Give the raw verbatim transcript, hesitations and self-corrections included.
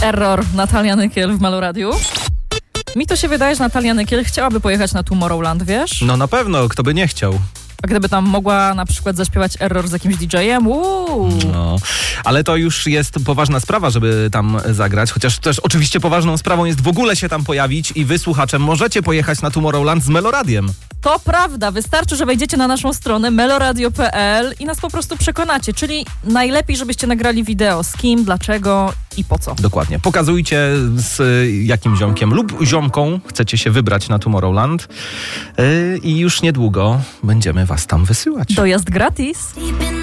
Error, Natalia Nykiel w Meloradiu. Mi to się wydaje, że Natalia Nykiel chciałaby pojechać na Tomorrowland, wiesz? No na pewno, kto by nie chciał. A gdyby tam mogła na przykład zaśpiewać Error z jakimś didżejem, uuu. No, ale to już jest poważna sprawa, żeby tam zagrać, chociaż też oczywiście poważną sprawą jest w ogóle się tam pojawić i wy, słuchaczem, możecie pojechać na Tomorrowland z Meloradiem. To prawda, wystarczy, że wejdziecie na naszą stronę meloradio kropka pe el i nas po prostu przekonacie, czyli najlepiej, żebyście nagrali wideo z kim, dlaczego i po co. Dokładnie. Pokazujcie, z jakim ziomkiem lub ziomką chcecie się wybrać na Tomorrowland yy, i już niedługo będziemy was tam wysyłać. Dojazd gratis.